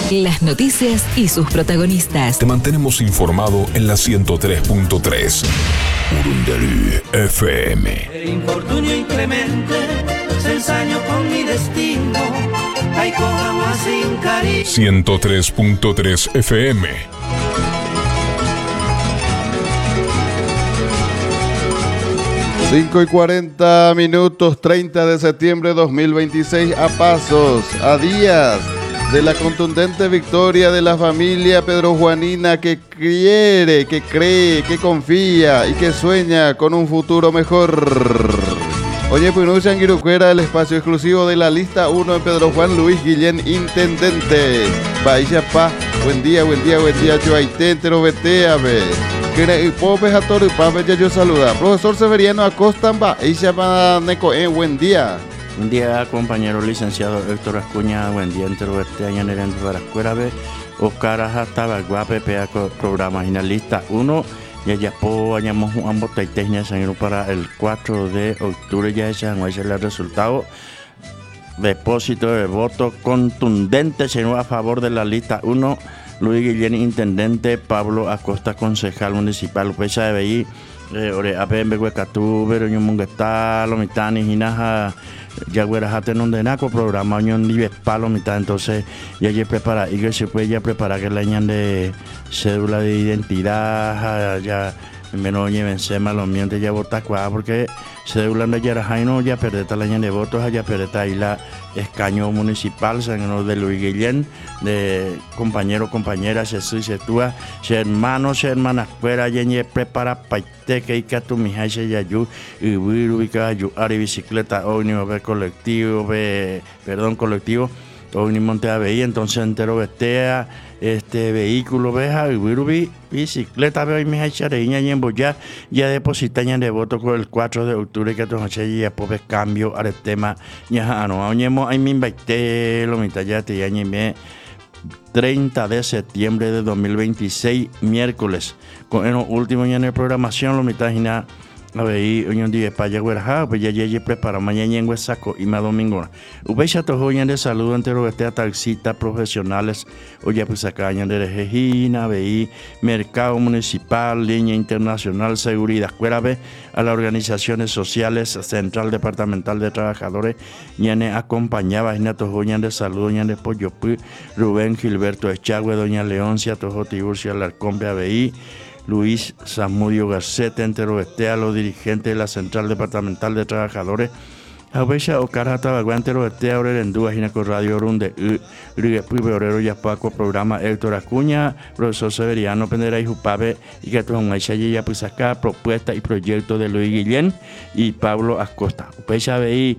Las noticias y sus protagonistas. Te mantenemos informado en la 103.3. Urundarí FM. El infortunio inclemente se ensañó con mi destino. Ay, cojamos sin cariño. 103.3 FM. Cinco y 40 minutos, 30 de septiembre de 2026, a pasos, a días de la contundente victoria de la familia Pedro Juanina, que quiere, que cree, que confía y que sueña con un futuro mejor. Oye, pues Anguiruquera, el espacio exclusivo de la lista 1 de Pedro Juan Luis Guillén, intendente. Bahía Pa, buen día, Choaité, entero vetea, ve. Pope Jator y Pape, ya yo saluda. Profesor Severiano Acosta, buen día. Buen día, compañero licenciado Héctor Ascuña, buen día, entero vetea, ñanerendo de la escuela, ve. Oscar Ajataba, guape, pea, programa finalista 1. Ya añamos un voto técnico para el 4 de octubre. Ya ese es el resultado. Depósito de voto contundente a favor de la lista 1. Luis Guillén, intendente. Pablo Acosta, concejal municipal. Pesa de Beí. Ore APM Huecatú, Veroño Munguetá, Lomitani, Hinaja. Ya güerajate en un denaco programa unión libre palo mitad, entonces ya prepara y que se puede ya preparar que la ñan de cédula de identidad ya menos vencema los mientes ya vota cuá porque cédula de Yarajaino ya perdeta la ñan de votos ya perdeta ahí la escaño municipal sangrón de Luis Guillén de compañero compañera se sitúa hermano hermanas fuera ya prepara paite que hay tu mija se ya yu y ubica yu ari bicicleta ómnibus colectivo colectivo ómnibus monte ABI entonces entero vestea vehículo veja y virubi bicicleta veo y mi hachareña y en boya ya depositaña de voto con el 4 de octubre que entonces ya pues cambio al tema ya no oñemo ahí me invité lo mitad ya te ya me 30 de septiembre de 2026 miércoles con el último ya en la programación lo mitad ya a ver, hoy un día para allá, pues ya prepara mañana en Huesaco y más domingo. Ubecha tojoyan de salud entero este taxistas profesionales, oye pues acá de Rejina, veí mercado municipal, línea internacional, seguridad, cuérave a las organizaciones sociales, central departamental de trabajadores, ñane acompañaba a tojoyan de salud, ñane Pollopi, Rubén Gilberto Echagüe, doña Leoncia, Tojo Tiburcio Alarcón, veí Luis Samudio Garcete, entero vestea, los dirigentes de la Central Departamental de Trabajadores, Abecha Ocarata Baguantero vestea, Orerendúa, Ginaco Radio Runde, Urigepuy, Beorero Yapaco, programa Héctor Acuña, profesor Severiano Pendera y Jupabe, y que tuvo un ya pues acá, propuesta y proyecto de Luis Guillén y Pablo Acosta. Abecha veí,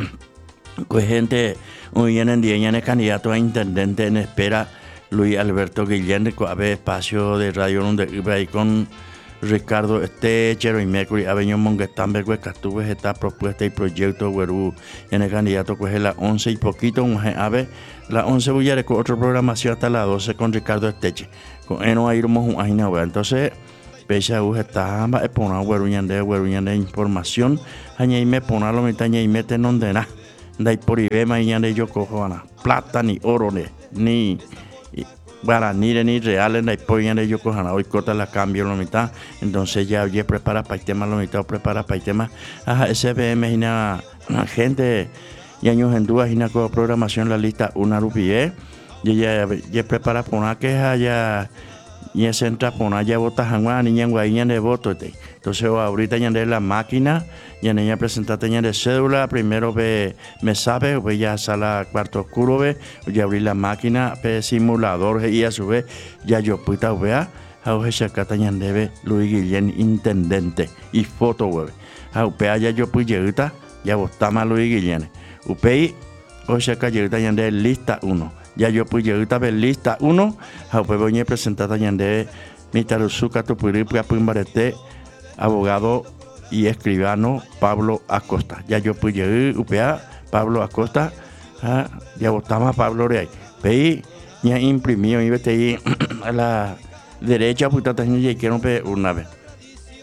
pues gente, hoy vienen 10 candidatos a intendente en espera. Luis Alberto Guillén, ave espacio de radio donde iba ahí con Ricardo Chero y Mercury, Aveño Monguetán, Huecatúbes, esta propuesta y proyecto, Guerú, en el candidato coge las 11 y poquito, un ave, las 11 bullare con otra programación hasta las 12 con Ricardo Esteche. Con él no hay un agina, entonces, pecha está, poner Gueruñande información, añaime ponerlo, mitaña y mete en donde nada, de ahí por ibema y ñande yo cojo, plata ni oro ni guaraní ni reales la apoyan de ellos cojan hoy corta la cambio la mitad entonces ya prepara para el tema la mitad prepara para el tema SBM una gente y años en dudas y una programación la lista una rupie y ya prepara por una queja ya y ese entra por una ya vota jangua niña guaña de voto entonces ahorita ya de la máquina ya niña presentaste ya de cédula primero me sabe ve ya sala cuarto oscuro ve ya abrir la máquina simulador y a su vez ya yo puta vea a se acá ya debe Luis Guillén intendente y foto web a ya yo pues lleguita ya votamos a Luis Guillén upei o se acá lleguita ya de lista 1 ya yo pues lleguita ver lista 1 a pues voy a presentar ya de Mitaruzuka Tupuri Puimbarete abogado y escribano Pablo Acosta. Ya yo pues llegué, UPA, Pablo Acosta, ya votamos a Pablo Reay. Veí, ya imprimió, y vete ahí a la derecha, pues está ya quiero una vez.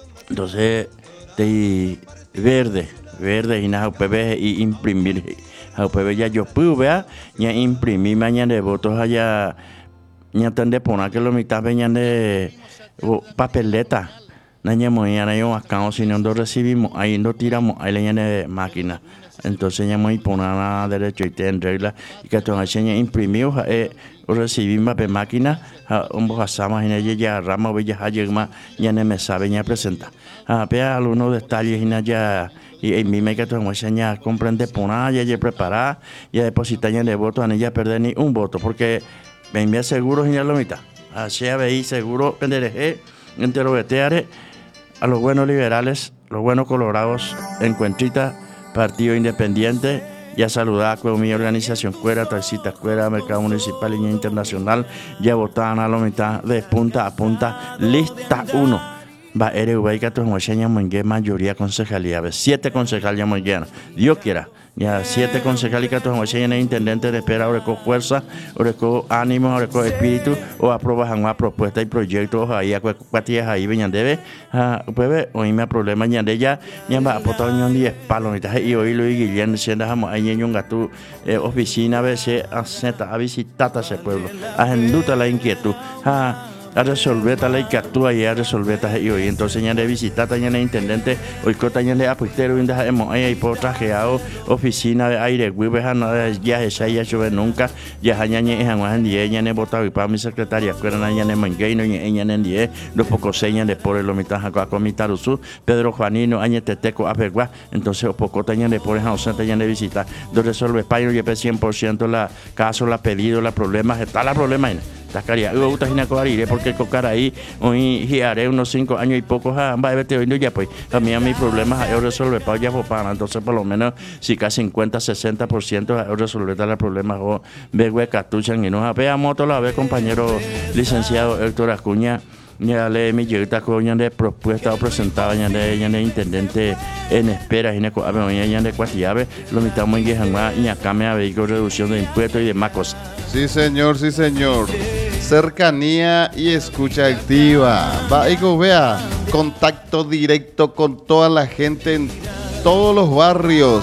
Entonces, de verde y nada, UPB y imprimir. Pues ya yo pude ya imprimí mañana de votos allá ya tendré poner que lo mitad venían de papeleta. Naña mañana yo acá si no recibimos ahí no tiramos ahí le de máquina. Entonces ya me poner a derecho y tener regla y que todo eso ya imprimió recibimos de máquina un bojasama en ella ya rama bella hayema ya no me sabe ya presenta. Vea algunos detalles y ya y mi me que todo eso ya comprende poner ya preparar ya depositar ya de voto a ella perder ni un voto porque me envía seguro y ya lo mitad. Así veí seguro pendereje entre los veteares a los buenos liberales, los buenos colorados, Encuentrita, Partido Independiente, ya saludaba con mi organización Cuera, Taxita Cuera, Mercado Municipal y Internacional, ya votaban a la mitad de punta a punta, lista 1. Va RV que todos mayoría concejalía, 7 concejales mañana, Dios quiera. Ya 7 concejales que todos en el intendente de espera ahora con fuerza, ahora con ánimo, ahora con espíritu, o aprueban una propuesta y proyectos ahí a cuatillas ahí venían debe, pues hoy me problema ya de ya va a aportar un 10 palos y hoy lo y Guillermo siendo ahí en un gato oficina a veces a visitar a ese pueblo, a genduta la inquietud, a resolver tal y que actúa y a resolver tal y hoy entonces ya de visitar ya el intendente hoy cota ya de apuestero y de hemos ahí por trajeado oficina de aire hueveja no ya esa ya yo nunca ya ya ya ne votado y para mi secretaria fueron ya ne mangueino y ya ne die los pocos señas de por el mitad a comitarusu Pedro Juanino añe teteco apegua entonces poco taña de por ausente ya de visitar de resolver payo y 100% la caso la pedido la problemas está la problema Tacaria, yo gusta ir porque cocar ahí hoy giaré unos 5 años y pocos va a verte hoy ya pues a mí problemas yo resolver para ya para entonces por lo menos si casi 50-60% yo resolver el problema o ve catuchan y no vea moto la ve compañero licenciado Héctor Acuña ya le mi llegada con de propuesta o presentada ya de intendente en espera y ya de cuatillave lo mitamos en Guejangua y acá me ha vehículo reducción de impuestos y demás cosas. Sí señor, cercanía y escucha activa. Va y vea, contacto directo con toda la gente en todos los barrios.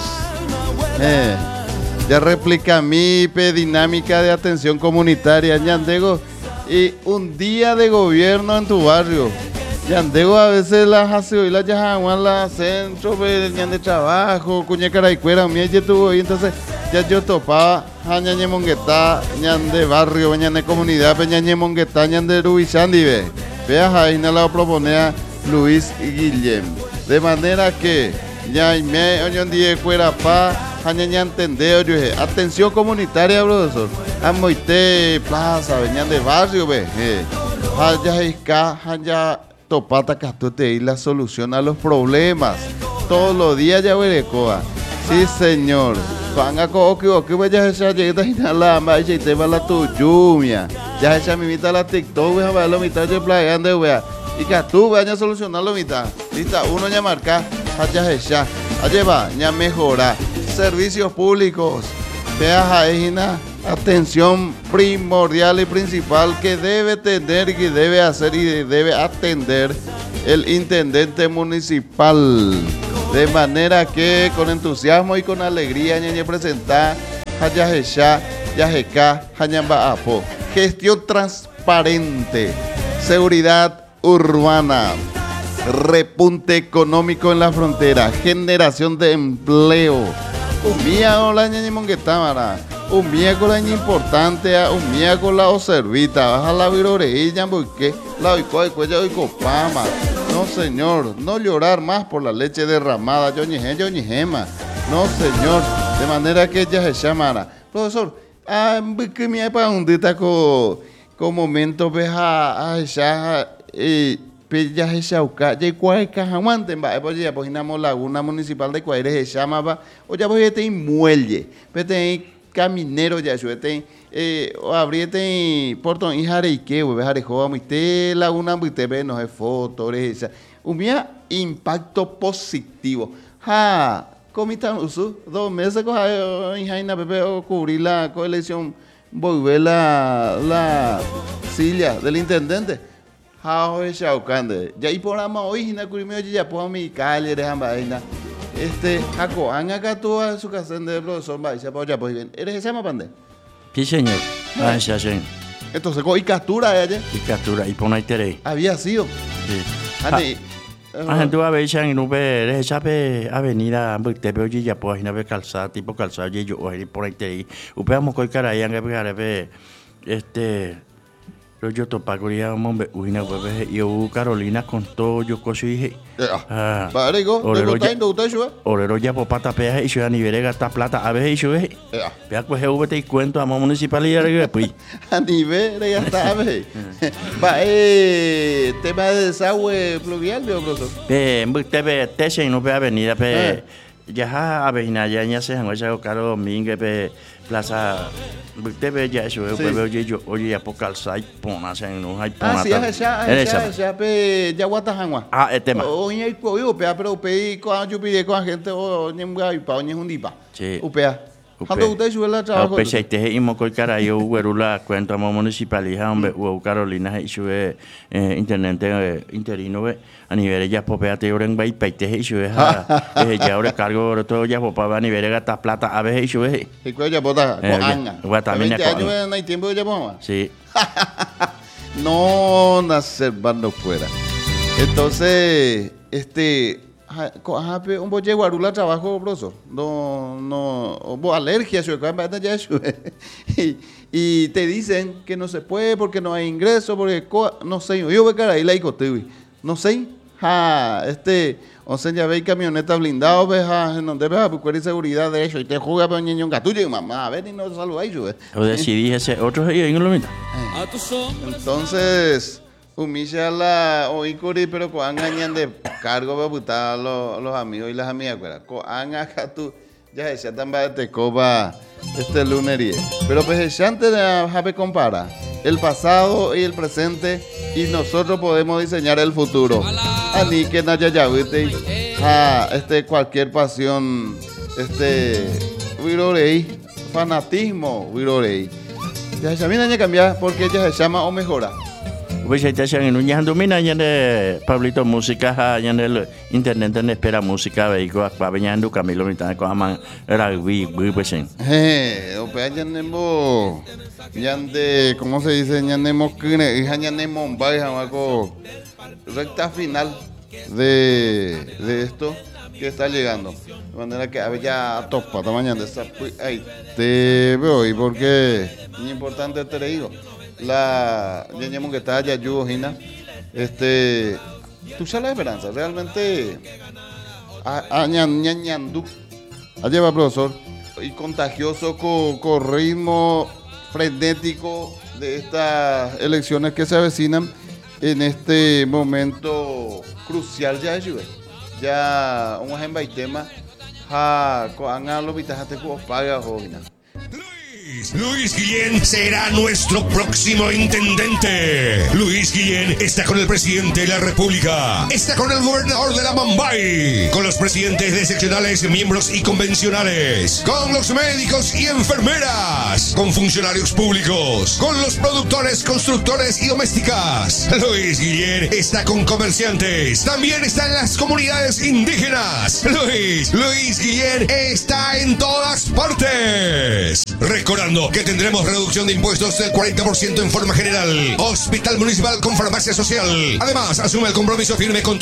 Ya replica mi dinámica de atención comunitaria, Ñandego, y un día de gobierno en tu barrio. Ñandego a veces las hace hoy las yajaguan la centro, ñan de trabajo, cuña caraicuera, mi ella tuvo ahí, entonces ya yo topaba a ñañe monguetá, ñan de barrio, ñan de comunidad, ñañe monguetá, ñan de Rubichandi, veas ahí no la proponía Luis y Guillem. De manera que ya me oñon die cuera pa, ñan entender, oye, atención comunitaria, profesor. Amoite plaza, venían de barrio, ve. Haya isca, haya topata castute y la solución a los problemas. Todos los días ya verecoa. Sí, señor. Panga ko que vaya esa llegada y la más y te va la tu lluvia. Ya esa mimita la TikTok, ve a la mitad de playa ande vea. Y que tú vaya a solucionar la mitad. Lista, uno ya marca, haya esa. Allá va, ya mejora. Servicios públicos. Veas ahí atención primordial y principal que debe tener y que debe hacer y debe atender el intendente municipal. De manera que con entusiasmo y con alegría ñañe presentar Hayajesha, Yajeka, Hañamba Apo. Gestión transparente, seguridad urbana, repunte económico en la frontera, generación de empleo. Umía hola ñañe monguetámara. Un miércoles importante, un miércoles o servita, baja la viroreilla, porque la oicoa y cuello y copama. No, señor, no llorar más por la leche derramada, yo ni gema. No, señor, de manera que ella se llamara. Profesor, que me para un día con momento veja a esa ya se chauca, ya cuál cajamanten va, pues ya pues inamos laguna municipal de Cuaires se llamaba, o ya pues este muelle, vete caminero ya suete abriete portón y jareque we jarejo muite laguna muite ve no es foto esa un día impacto positivo ha comitan uso 2 meses con jaina pepe o cubrir la colección volver la silla del intendente ha hoy chaucande ya y por ama hoy na curimio ya por mi calle de vaina Jaco, acá tú a su casa de profesor, va, se apoya, pues bien. ¿Eres ese mapande? Sí, señor. Ah, sí, señor. Entonces, y captura ella. Y captura, y pone ahí tere. Había sido. Sí. Tú a ver, en nube, eres chape avenida, te veo ya pues, y no ve calzada, tipo calzada, y yo, por ahí tere. Upeamos con cara, y han que yo topagoría mombe uina bebe yo Carolina contó yo cosi dije Barego orero ya popata pea y yo a nivel gasta plata a veces yo vea pues eu te cuento a municipalidad y pues a nivel ya está ve va tema de desagüe pluvial veo profesor te se no ve avenida pe ya avena ya se han hecho caro domingo pe plaza usted ve ya eso yo oye ya por calzar y pona se no hay pona ya pe ya guatajanwa tema oye y upea pero upea con yo pide con gente o nyemga y pa oye hundipa upea cuando usted sube la trabajo pues ahí te hemos con cara yo huerula cuento a municipalidad hombre o Carolina y sube intendente interino a nivel ya popea te oren va y peite y sube ya ahora cargo todo ya popaba a nivel gasta plata a veces y sube y cuál ya bota con anga también ya no hay tiempo ya vamos sí no nacer bando fuera entonces un boche guarula trabajo profesor no alergia ya y te dicen que no se puede porque no hay ingreso porque no sé yo ve cara ahí la icote no sé o sea ya ve camioneta blindado ve donde ve por seguridad de eso y te juega para un niño gatuyo y mamá a ver y no saluda yo o decidí ese otro ahí en lo mismo entonces humilla la oícuri pero con engañan de cargo para putar los amigos y las amigas con acá tú ya decía también te coba lunes pero pues antes de compara el pasado y el presente y nosotros podemos diseñar el futuro ani que naya cualquier pasión virorei fanatismo virorei ya se viene a cambiar porque ella se llama o mejora. Pues ahí te hacen en un yando mina ya de Pablito música ya en el internet en espera música vehículo para venir Camilo mitad con aman era pues o sea ya nemo ya de cómo se dice ya nemo que ya nemo algo recta final de esto que está llegando de manera que había topa esta mañana ahí te veo y porque es importante te digo la ñañemo que está allá Yujina tú sabes la esperanza realmente ñañandú allá va profesor y contagioso con ritmo frenético de estas elecciones que se avecinan en este momento crucial ya un ejemplo y tema con lo vitaste como paga jovina. Luis Guillén será nuestro próximo intendente. Luis Guillén está con el presidente de la República, está con el gobernador de la Mambay, con los presidentes de seccionales, miembros y convencionales, con los médicos y enfermeras, con funcionarios públicos, con los productores, constructores y domésticas. Luis Guillén está con comerciantes, también está en las comunidades indígenas. Luis Guillén está en todas partes. Recordando que tendremos reducción de impuestos del 40% en forma general. Hospital Municipal con farmacia social. Además, asume el compromiso firme con